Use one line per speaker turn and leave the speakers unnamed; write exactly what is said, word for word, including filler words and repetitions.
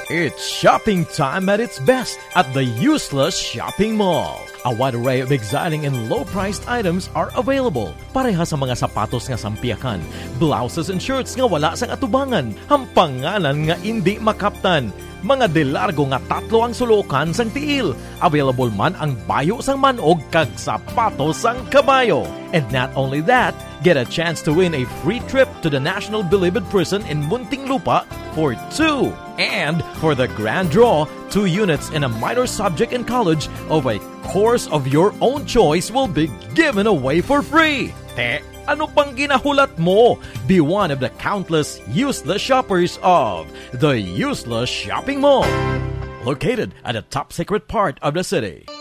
It's shopping time at its best at the Useless Shopping Mall. A wide array of exciting and low-priced items are available. Pareha sa mga sapatos nga sampiakan, blouses and shirts nga wala sang atubangan, hampanganan nga hindi makaptan. Mga delargo nga tatlo ang sulukan sang tiil. Available man ang bayo sang manog kag sapatos sang kabayo. And not only that, get a chance to win a free trip to the National Bilibid Prison in Muntinlupa for two. And for the grand draw, two units in a minor subject in college of a course of your own choice will be given away for free. Eh, ano pang ginahulat mo? Be one of the countless useless shoppers of the Useless Shopping Mall. Located at a top secret part of the city.